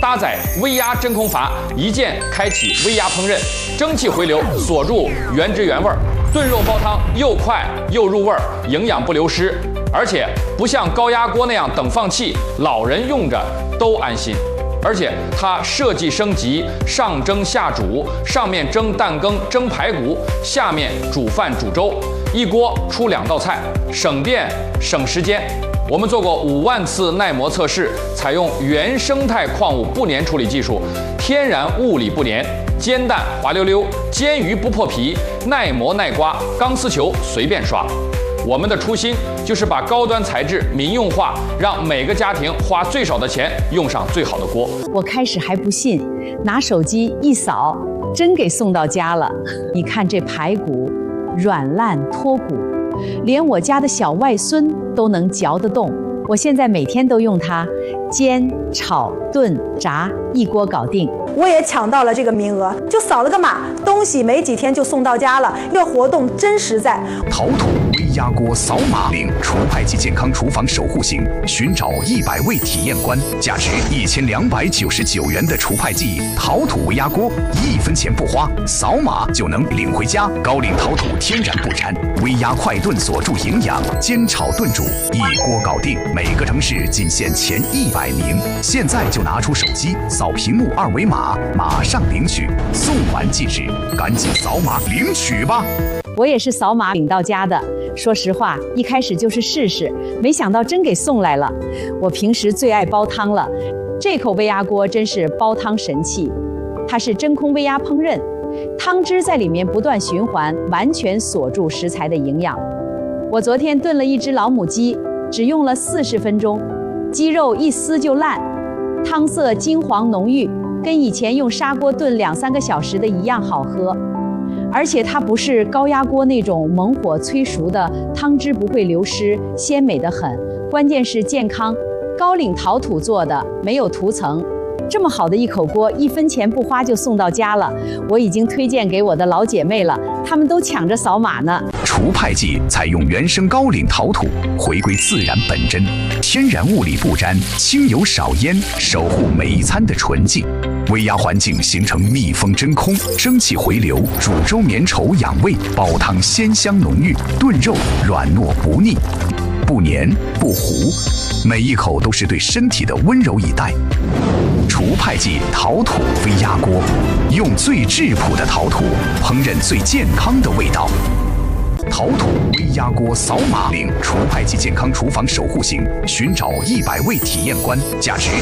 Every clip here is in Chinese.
搭载微压真空阀，一键开启微压烹饪，蒸汽回流锁住原汁原味，炖肉煲汤又快又入味儿，营养不流失。而且不像高压锅那样等放气，老人用着都安心。而且它设计升级，上蒸下煮，上面蒸蛋羹、蒸排骨，下面煮饭煮粥，一锅出2道菜，省电省时间。我们做过5万次耐磨测试，采用原生态矿物不粘处理技术，天然物理不粘，煎蛋滑溜溜，煎鱼不破皮，耐磨耐刮，钢丝球随便刷。我们的初心就是把高端材质民用化，让每个家庭花最少的钱用上最好的锅。 我开始还不信，拿手机一扫，真给送到家了。你看这排骨，软烂脱骨，连我家的小外孙都能嚼得动。我现在每天都用它，煎、炒、炖、炸，一锅搞定。 我也抢到了这个名额，就扫了个码，东西没几天就送到家了。这个活动真实在。 陶土微压锅扫码领除派及健康厨房守护行，寻找100位体验官，价值1299元的除派记陶土微压锅，1分钱不花，扫码就能领回家。高岭陶土天然不粘，微压快炖锁住营养，煎炒炖煮一锅搞定。每个城市仅限前100名，现在就拿出手机扫屏幕2维码，马上领取，送完即止，赶紧扫码领取吧！ 我也是扫码领到家的。说实话，一开始就是试试，没想到真给送来了。我平时最爱煲汤了，这口微压锅真是煲汤神器。它是真空微压烹饪，汤汁在里面不断循环，完全锁住食材的营养。我昨天炖了一只老母鸡，只用了40分钟，鸡肉一撕就烂，汤色金黄浓郁，跟以前用砂锅炖2-3个小时的一样好喝。而且它不是高压锅那种猛火催熟的，汤汁不会流失，鲜美得很。关键是健康，高岭陶土做的，没有涂层。这么好的一口锅，1分钱不花就送到家了。我已经推荐给我的老姐妹了，她们都抢着扫码呢。 除派记采用原生高岭陶土，回归自然本真，天然物理不沾，轻油少烟，守护每一餐的纯净。微压环境形成密封真空，蒸汽回流，煮粥绵稠养胃，煲汤鲜香浓郁，炖肉软糯不腻，不黏不糊，每一口都是对身体的温柔以待。除派记陶土微压锅，用最质朴的陶土烹饪最健康的味道。陶土微压锅扫码领除派记健康厨房守护行，寻找100位体验官，价值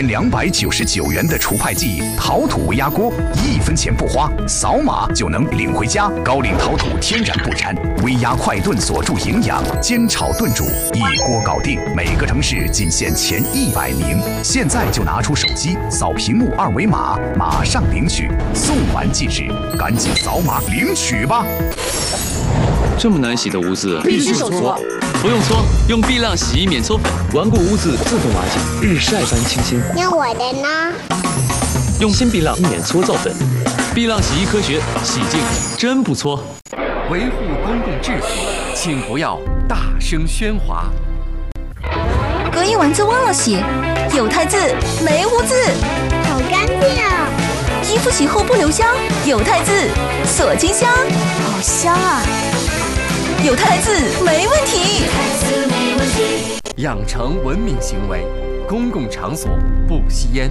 1299元的除派记陶土微压锅，1分钱不花，扫码就能领回家。高岭陶土天然不粘，微压快炖锁住营养，煎炒炖煮一锅搞定。每个城市仅限前100名，现在就拿出手机扫屏幕2维码，马上领取，送完即止，赶紧扫码领取吧！ 这么难洗的污渍， 必须手搓。 不用搓，用碧浪洗衣免搓粉，顽固污渍自动瓦解，日晒般清新。 那我的呢？ 用新碧浪免搓皂粉，碧浪洗衣科学，洗净真不搓。 维护公共秩序，请不要大声喧哗。 隔音丸子忘了洗，有汰渍没污渍， 好干净啊！ 衣服洗后不留香，有汰渍锁金香，好香啊！有汰渍没问题， 养成文明行为，公共场所不吸烟。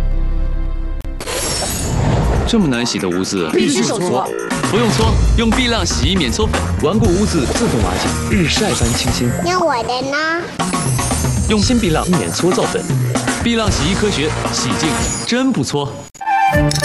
这么难洗的污渍， 必须手搓。 不用搓，用碧浪洗衣免搓粉，顽固污渍自动瓦解，日晒般清新。 那我的呢？ 用新碧浪免搓皂粉，碧浪洗衣科学，洗净真不搓。